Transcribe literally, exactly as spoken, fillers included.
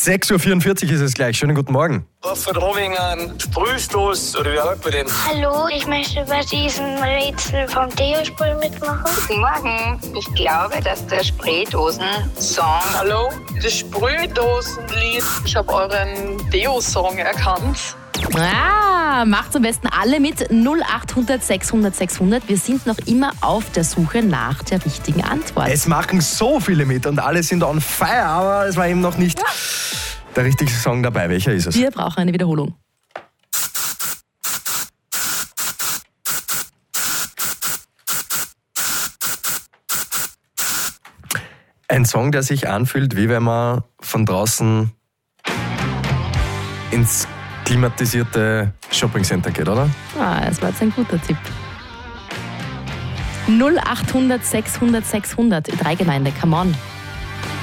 sechs Uhr vierundvierzig ist es gleich. Schönen guten Morgen. Von Romming an Sprühstoß, oder wie sagt man den? Hallo, ich möchte bei diesem Rätsel vom Deo-Sprüh mitmachen. Guten Morgen. Ich glaube, dass der Spraydosen-Song... Hallo, das Sprühdosenlied. Ich habe euren Deo-Song erkannt. Ah, macht's am besten alle mit null achthundert sechshundert sechshundert. Wir sind noch immer auf der Suche nach der richtigen Antwort. Es machen so viele mit und alle sind on fire, aber es war eben noch nicht der richtige Song dabei. Welcher ist es? Wir brauchen eine Wiederholung. Ein Song, der sich anfühlt, wie wenn man von draußen ins klimatisierte Shoppingcenter geht, oder? Ah, das war jetzt ein guter Tipp. null achthundert sechshundert sechshundert, drei Gemeinde, come on.